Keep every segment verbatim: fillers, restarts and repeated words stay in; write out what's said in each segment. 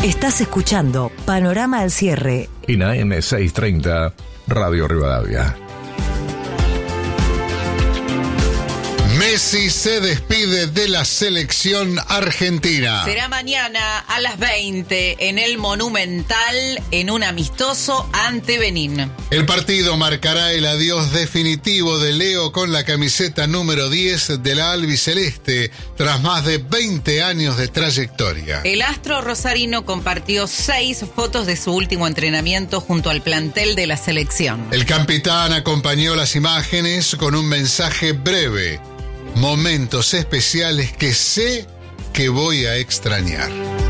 Estás escuchando Panorama al Cierre en A M seiscientos treinta, Radio Rivadavia. Messi se despide de la selección argentina. Será mañana a las veinte en el Monumental en un amistoso ante Benín. El partido marcará el adiós definitivo de Leo con la camiseta número diez de la albiceleste tras más de veinte años de trayectoria. El astro rosarino compartió seis fotos de su último entrenamiento junto al plantel de la selección. El capitán acompañó las imágenes con un mensaje breve. Momentos especiales que sé que voy a extrañar.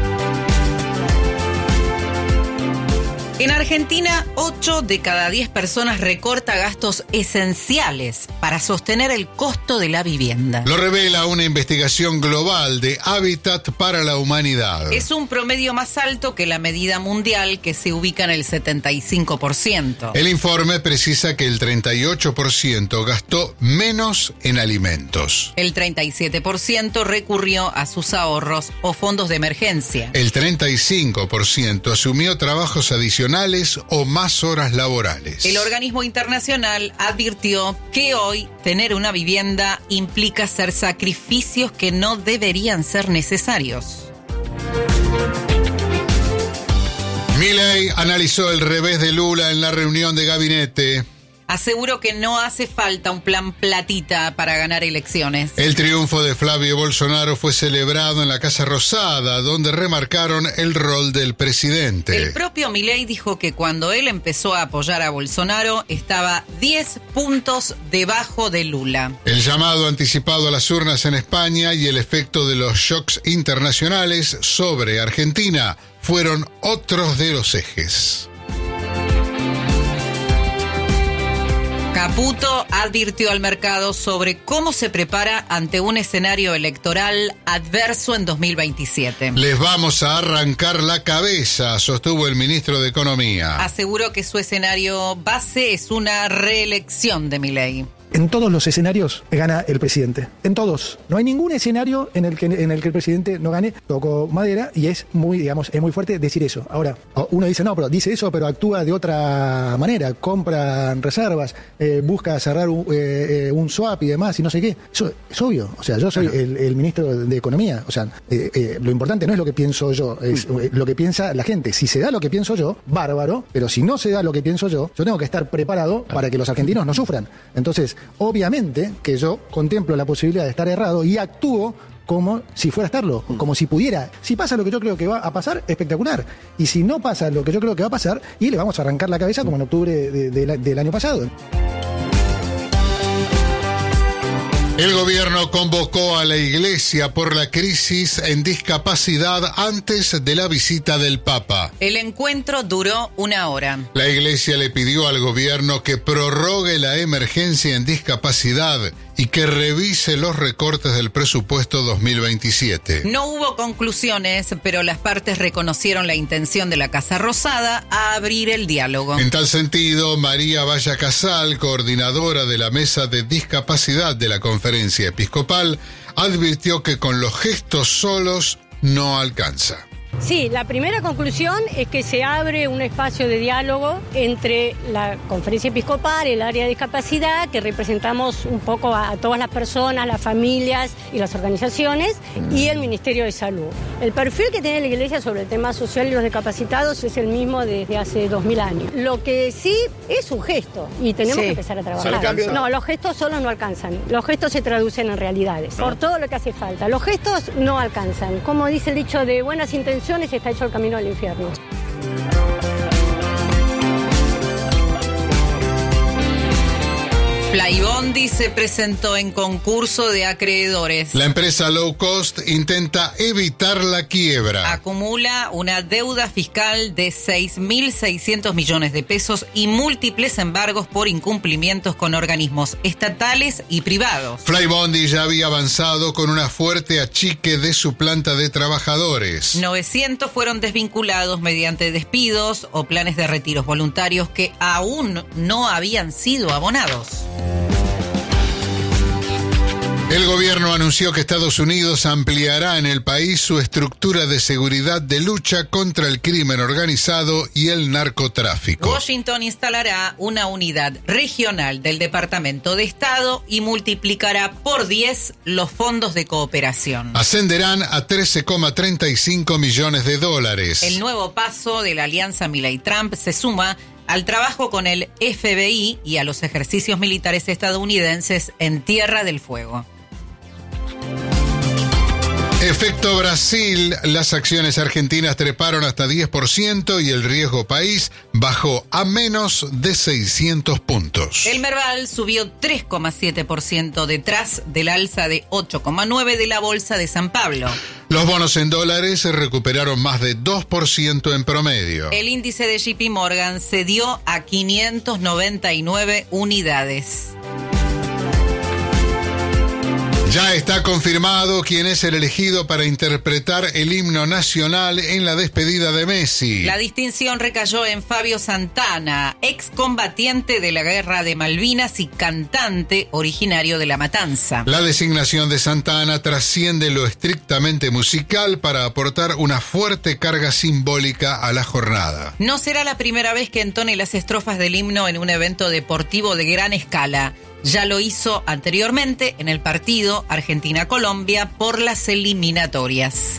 En Argentina, ocho de cada diez personas recorta gastos esenciales para sostener el costo de la vivienda. Lo revela una investigación global de Hábitat para la Humanidad. Es un promedio más alto que la medida mundial, que se ubica en el setenta y cinco por ciento. El informe precisa que el treinta y ocho por ciento gastó menos en alimentos. El treinta y siete por ciento recurrió a sus ahorros o fondos de emergencia. El treinta y cinco por ciento asumió trabajos adicionales o más horas laborales. El organismo internacional advirtió que hoy tener una vivienda implica hacer sacrificios que no deberían ser necesarios. Milei analizó el revés de Lula en la reunión de gabinete. Aseguró que no hace falta un plan platita para ganar elecciones. El triunfo de Flavio Bolsonaro fue celebrado en la Casa Rosada, donde remarcaron el rol del presidente. El propio Milei dijo que cuando él empezó a apoyar a Bolsonaro estaba diez puntos debajo de Lula. El llamado anticipado a las urnas en España y el efecto de los shocks internacionales sobre Argentina fueron otros de los ejes. Caputo advirtió al mercado sobre cómo se prepara ante un escenario electoral adverso en dos mil veintisiete. Les vamos a arrancar la cabeza, sostuvo el ministro de Economía. Aseguró que su escenario base es una reelección de Milei. En todos los escenarios gana el presidente. En todos. No hay ningún escenario en el que, en el que el presidente no gane. Toco madera y es muy, digamos, es muy fuerte decir eso. Ahora, uno dice, no, pero dice eso, pero actúa de otra manera. Compra reservas, eh, busca cerrar un, eh, un swap y demás y no sé qué. Eso es obvio. O sea, yo soy el, el ministro de Economía. O sea, eh, eh, lo importante no es lo que pienso yo, es eh, lo que piensa la gente. Si se da lo que pienso yo, bárbaro. Pero si no se da lo que pienso yo, yo tengo que estar preparado para que los argentinos no sufran. Entonces, obviamente que yo contemplo la posibilidad de estar errado y actúo como si fuera a estarlo, como si pudiera. Si pasa lo que yo creo que va a pasar, espectacular. Y si no pasa lo que yo creo que va a pasar, y le vamos a arrancar la cabeza como en octubre de, de, de, del año pasado. El gobierno convocó a la Iglesia por la crisis en discapacidad antes de la visita del Papa. El encuentro duró una hora. La Iglesia le pidió al gobierno que prorrogue la emergencia en discapacidad y que revise los recortes del presupuesto dos mil veintisiete. No hubo conclusiones, pero las partes reconocieron la intención de la Casa Rosada a abrir el diálogo. En tal sentido, María Valla Casal, coordinadora de la Mesa de Discapacidad de la Conferencia Episcopal, advirtió que con los gestos solos no alcanza. Sí, la primera conclusión es que se abre un espacio de diálogo entre la Conferencia Episcopal, el área de discapacidad, que representamos un poco a, a todas las personas, las familias y las organizaciones, y el Ministerio de Salud. El perfil que tiene la Iglesia sobre el tema social y los discapacitados es el mismo desde hace dos mil años. Lo que sí es un gesto y tenemos sí. que empezar a trabajar. No, los gestos solos no alcanzan. Los gestos se traducen en realidades, ¿no? Por todo lo que hace falta. Los gestos no alcanzan. Como dice el dicho, de buenas intenciones está hecho el camino al infierno. Flybondi se presentó en concurso de acreedores. La empresa low cost intenta evitar la quiebra. Acumula una deuda fiscal de seis mil seiscientos millones de pesos y múltiples embargos por incumplimientos con organismos estatales y privados. Flybondi ya había avanzado con una fuerte achique de su planta de trabajadores. novecientos fueron desvinculados mediante despidos o planes de retiros voluntarios que aún no habían sido abonados. El gobierno anunció que Estados Unidos ampliará en el país su estructura de seguridad de lucha contra el crimen organizado y el narcotráfico. Washington instalará una unidad regional del Departamento de Estado y multiplicará por diez los fondos de cooperación. Ascenderán a trece coma treinta y cinco millones de dólares. El nuevo paso de la alianza Milei-Trump se suma al trabajo con el F B I y a los ejercicios militares estadounidenses en Tierra del Fuego. Efecto Brasil, las acciones argentinas treparon hasta diez por ciento y el riesgo país bajó a menos de seiscientos puntos. El Merval subió tres coma siete por ciento detrás del alza de ocho coma nueve por ciento de la bolsa de San Pablo. Los bonos en dólares se recuperaron más de dos por ciento en promedio. El índice de J P Morgan cedió a quinientas noventa y nueve unidades. Ya está confirmado quién es el elegido para interpretar el himno nacional en la despedida de Messi. La distinción recayó en Fabio Santana, excombatiente de la Guerra de Malvinas y cantante originario de La Matanza. La designación de Santana trasciende lo estrictamente musical para aportar una fuerte carga simbólica a la jornada. No será la primera vez que entone las estrofas del himno en un evento deportivo de gran escala. Ya lo hizo anteriormente en el partido Argentina-Colombia por las eliminatorias.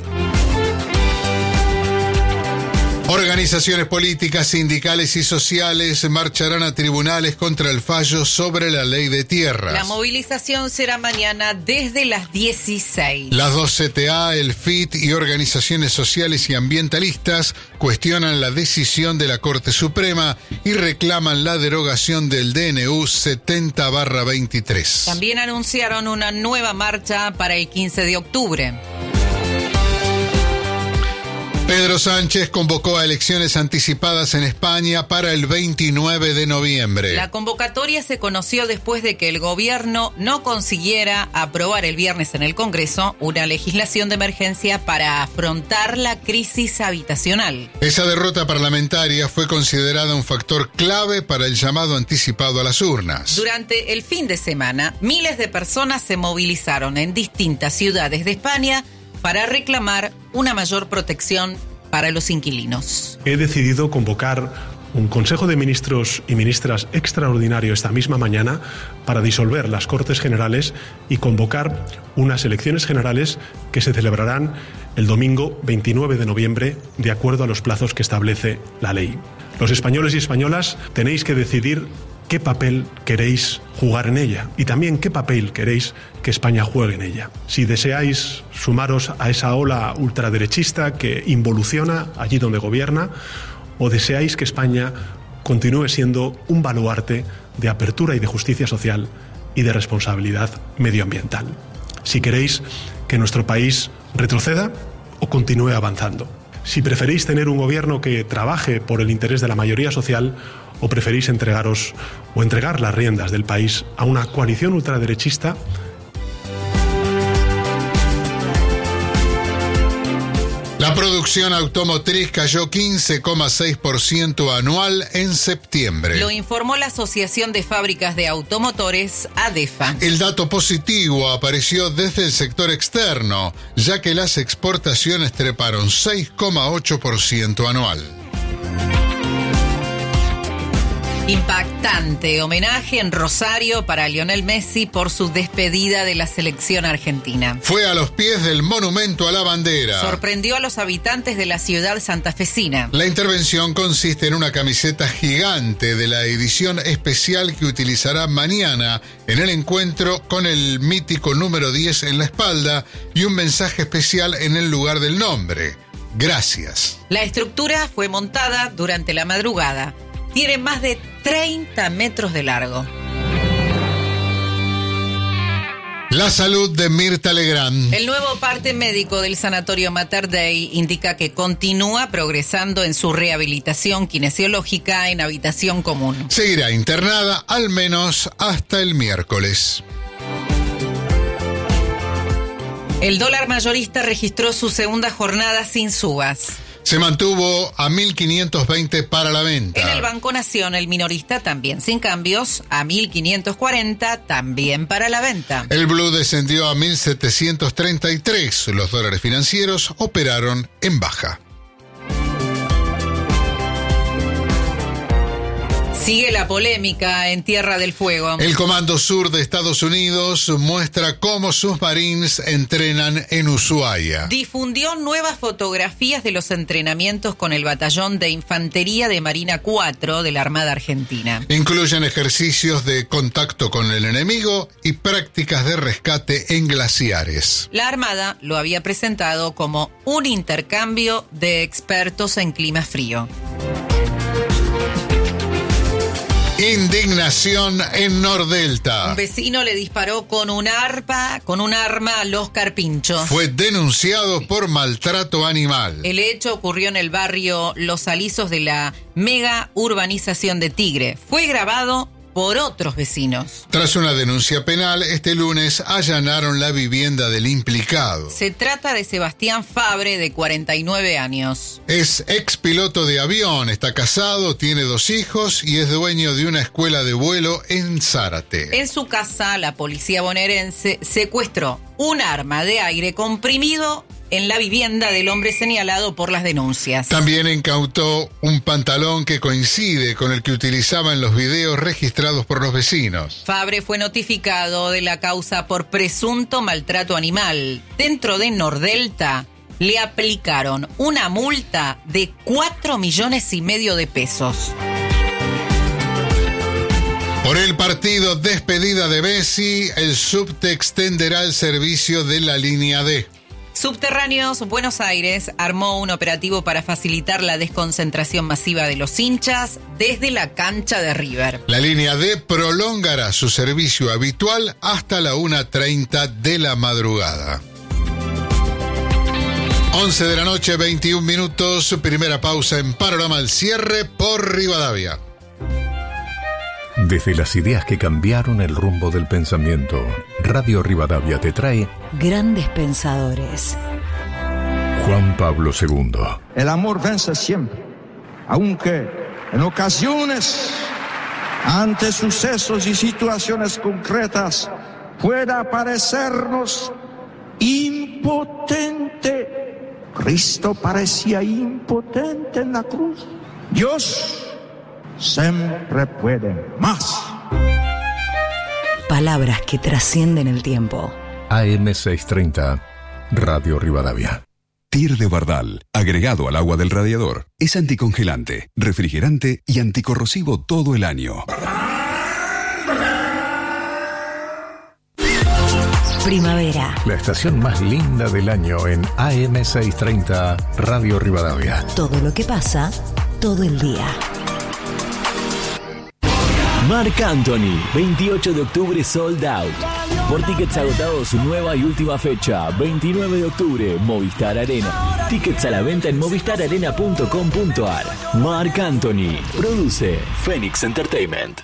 Organizaciones políticas, sindicales y sociales marcharán a tribunales contra el fallo sobre la ley de tierras. La movilización será mañana desde las dieciséis. Las dos C T A, el F I T y organizaciones sociales y ambientalistas cuestionan la decisión de la Corte Suprema y reclaman la derogación del D N U setenta barra veintitrés. También anunciaron una nueva marcha para el quince de octubre. Pedro Sánchez convocó a elecciones anticipadas en España para el veintinueve de noviembre. La convocatoria se conoció después de que el gobierno no consiguiera aprobar el viernes en el Congreso una legislación de emergencia para afrontar la crisis habitacional. Esa derrota parlamentaria fue considerada un factor clave para el llamado anticipado a las urnas. Durante el fin de semana, miles de personas se movilizaron en distintas ciudades de España para reclamar una mayor protección para los inquilinos. He decidido convocar un Consejo de Ministros y Ministras extraordinario esta misma mañana para disolver las Cortes Generales y convocar unas elecciones generales que se celebrarán el domingo veintinueve de noviembre de acuerdo a los plazos que establece la ley. Los españoles y españolas tenéis que decidir qué papel queréis jugar en ella y también qué papel queréis que España juegue en ella. Si deseáis sumaros a esa ola ultraderechista que involuciona allí donde gobierna, o deseáis que España continúe siendo un baluarte de apertura y de justicia social y de responsabilidad medioambiental. Si queréis que nuestro país retroceda o continúe avanzando. Si preferís tener un gobierno que trabaje por el interés de la mayoría social o preferís entregaros o entregar las riendas del país a una coalición ultraderechista. La producción automotriz cayó quince coma seis por ciento anual en septiembre. Lo informó la Asociación de Fábricas de Automotores, ADEFA. El dato positivo apareció desde el sector externo, ya que las exportaciones treparon seis coma ocho por ciento anual. Impactante homenaje en Rosario para Lionel Messi por su despedida de la selección argentina. Fue a los pies del monumento a la bandera. Sorprendió a los habitantes de la ciudad santafesina. La intervención consiste en una camiseta gigante de la edición especial que utilizará mañana en el encuentro con el mítico número diez en la espalda y un mensaje especial en el lugar del nombre. Gracias. La estructura fue montada durante la madrugada. Tiene más de treinta metros de largo. La salud de Mirta Legrand. El nuevo parte médico del Sanatorio Mater Dei indica que continúa progresando en su rehabilitación kinesiológica en habitación común. Seguirá internada al menos hasta el miércoles. El dólar mayorista registró su segunda jornada sin subas. Se mantuvo a mil quinientos veinte para la venta. En el Banco Nación, el minorista también sin cambios, a mil quinientos cuarenta también para la venta. El blue descendió a mil setecientos treinta y tres. Los dólares financieros operaron en baja. Sigue la polémica en Tierra del Fuego. El Comando Sur de Estados Unidos muestra cómo sus Marines entrenan en Ushuaia. Difundió nuevas fotografías de los entrenamientos con el Batallón de Infantería de Marina cuatro de la Armada Argentina. Incluyen ejercicios de contacto con el enemigo y prácticas de rescate en glaciares. La Armada lo había presentado como un intercambio de expertos en clima frío. Indignación en Nordelta. Un vecino le disparó con un arpa, con un arma a los carpinchos. Fue denunciado por maltrato animal. El hecho ocurrió en el barrio Los Alisos de la mega urbanización de Tigre. Fue grabado por otros vecinos. Tras una denuncia penal, este lunes allanaron la vivienda del implicado. Se trata de Sebastián Fabre, de cuarenta y nueve años. Es ex piloto de avión, está casado, tiene dos hijos y es dueño de una escuela de vuelo en Zárate. En su casa, la policía bonaerense secuestró un arma de aire comprimido en la vivienda del hombre señalado por las denuncias. También incautó un pantalón que coincide con el que utilizaba en los videos registrados por los vecinos. Fabre fue notificado de la causa por presunto maltrato animal. Dentro de Nordelta le aplicaron una multa de cuatro millones y medio de pesos. Por el partido despedida de Messi, el subte extenderá el servicio de la línea D. Subterráneos Buenos Aires armó un operativo para facilitar la desconcentración masiva de los hinchas desde la cancha de River. La línea D prolongará su servicio habitual hasta la una treinta de la madrugada. once de la noche, veintiún minutos, su primera pausa en Panorama al Cierre por Rivadavia. Desde las ideas que cambiaron el rumbo del pensamiento, Radio Rivadavia te trae Grandes Pensadores. Juan Pablo segundo. El amor vence siempre, aunque en ocasiones, ante sucesos y situaciones concretas, pueda parecernos impotente. Cristo parecía impotente en la cruz. Dios siempre puede más. Palabras que trascienden el tiempo. A M seiscientos treinta, Radio Rivadavia. Tir de Bardal, agregado al agua del radiador. Es anticongelante, refrigerante y anticorrosivo todo el año. Primavera. La estación más linda del año en A M seiscientos treinta, Radio Rivadavia. Todo lo que pasa, todo el día. Marc Anthony, veintiocho de octubre sold out. Por tickets agotados, su nueva y última fecha, veintinueve de octubre, Movistar Arena. Tickets a la venta en movistar arena punto com punto a r. Marc Anthony, produce Phoenix Entertainment.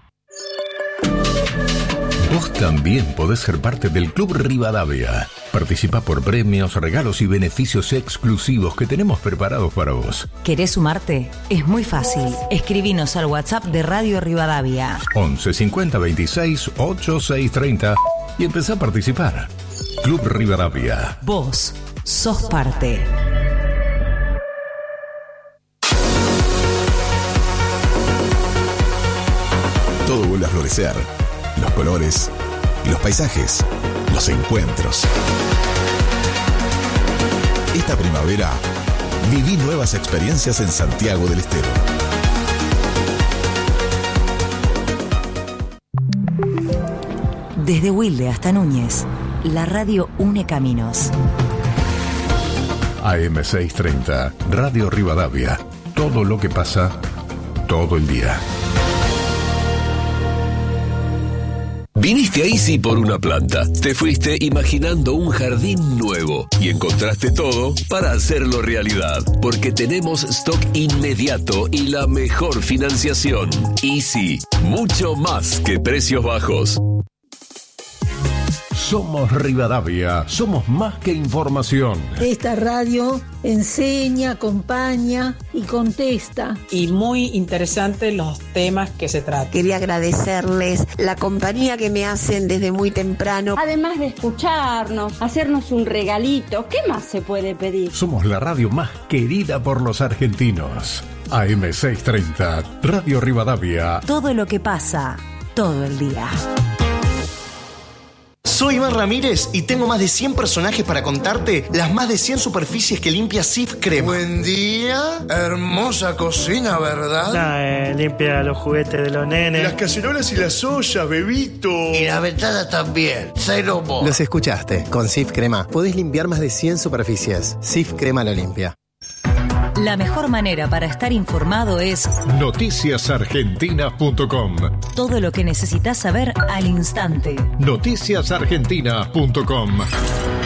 Vos también podés ser parte del Club Rivadavia. Participa por premios, regalos y beneficios exclusivos que tenemos preparados para vos. ¿Querés sumarte? Es muy fácil. Escribinos al WhatsApp de Radio Rivadavia. once cincuenta veintiséis ochenta y seis treinta y empezá a participar. Club Rivadavia. Vos sos parte. Todo vuelve a florecer. Los colores, los paisajes, los encuentros. Esta primavera, viví nuevas experiencias en Santiago del Estero. Desde Wilde hasta Núñez, la radio une caminos. A M seiscientos treinta, Radio Rivadavia. Todo lo que pasa, todo el día. Viniste a Easy por una planta. Te fuiste imaginando un jardín nuevo y encontraste todo para hacerlo realidad. Porque tenemos stock inmediato y la mejor financiación. Easy, mucho más que precios bajos. Somos Rivadavia, somos más que información. Esta radio enseña, acompaña y contesta. Y muy interesantes los temas que se tratan. Quería agradecerles la compañía que me hacen desde muy temprano. Además de escucharnos, hacernos un regalito, ¿qué más se puede pedir? Somos la radio más querida por los argentinos. A M seiscientos treinta, Radio Rivadavia. Todo lo que pasa, todo el día. Soy Iván Ramírez y tengo más de cien personajes para contarte las más de cien superficies que limpia Cif Crema. Buen día, hermosa cocina, ¿verdad? Nah, eh, limpia los juguetes de los nenes. Las cacerolas y las ollas, bebito. Y la ventana también, cero mo. Los escuchaste, con Cif Crema podés limpiar más de cien superficies. Cif Crema lo limpia. La mejor manera para estar informado es noticias argentinas punto com. Todo lo que necesitas saber al instante. noticias argentinas punto com.